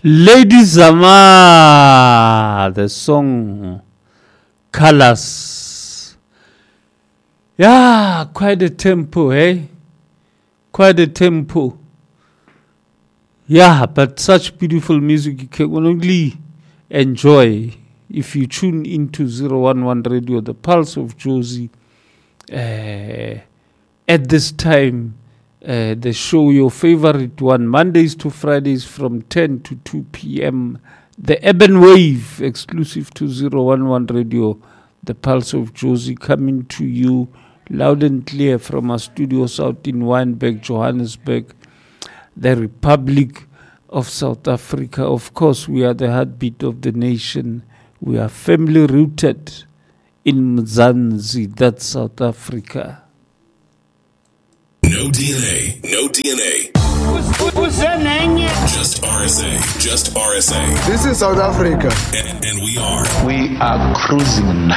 Lady Zama, the song Colors. Yeah, quite a tempo, eh? Quite a tempo. Yeah, but such beautiful music you can only enjoy if you tune into 011 Radio, the Pulse of Jozi. At this time, the show, your favorite one, Mondays to Fridays from 10 to 2 p.m. The Urban Wave, exclusive to 011 Radio, the Pulse of Jozi, coming to you loud and clear from our studios out in Wynberg, Johannesburg, the Republic of South Africa. Of course, we are the heartbeat of the nation. We are family rooted in Mzansi, that's South Africa. No DNA, no DNA. Just RSA, just RSA. This is South Africa. And we are cruising now.